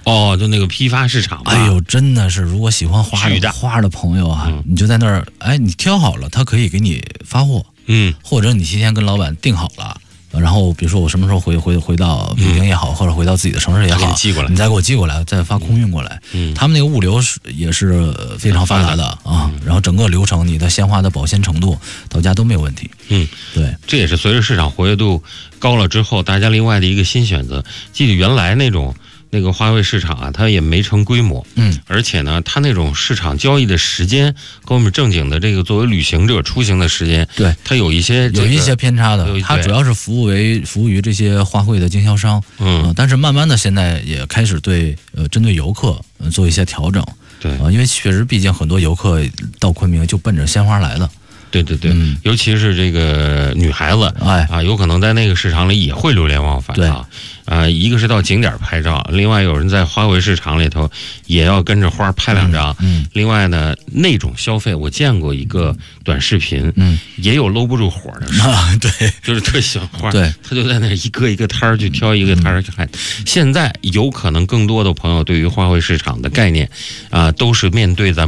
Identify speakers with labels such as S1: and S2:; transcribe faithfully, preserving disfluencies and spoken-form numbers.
S1: 哦，就那个批发市场吧。
S2: 哎呦，真的是，如果喜欢花的花的朋友啊，嗯、你就在那儿，哎，你挑好了，他可以给你发货，
S1: 嗯，
S2: 或者你提前跟老板定好了。然后比如说我什么时候回回回到北京也好、嗯，或者回到自己的城市也好，
S1: 给你寄过来，
S2: 你再给我寄过来，再发空运过来。
S1: 嗯，
S2: 他们那个物流是也是非常发达的啊、嗯。然后整个流程，你的鲜花的保鲜程度到家都没有问题。
S1: 嗯，
S2: 对，
S1: 这也是随着市场活跃度高了之后，大家另外的一个新选择。记得原来那种那个花卉市场啊，它也没成规模，
S2: 嗯，
S1: 而且呢，它那种市场交易的时间跟我们正经的这个作为旅行者出行的时间，
S2: 对，
S1: 它有一些、这个、
S2: 有一些偏差的。它主要是服务为服务于这些花卉的经销商，
S1: 嗯、呃，
S2: 但是慢慢的现在也开始对呃针对游客、呃、做一些调整，
S1: 对啊、
S2: 呃，因为确实毕竟很多游客到昆明就奔着鲜花来的。
S1: 对对对、
S2: 嗯，
S1: 尤其是这个女孩子，
S2: 哎
S1: 啊，有可能在那个市场里也会流连忘返啊。啊，一个是到景点拍照，另外有人在花卉市场里头也要跟着花拍两张。
S2: 嗯，嗯
S1: 另外呢，那种消费我见过一个短视频，
S2: 嗯，
S1: 也有搂不住火的事
S2: 啊，对，
S1: 就是特喜欢花，
S2: 对，
S1: 他就在那一个一个摊儿去挑一个摊儿去看。嗯、现在有可能更多的朋友对于花卉市场的概念啊、呃，都是面对咱们。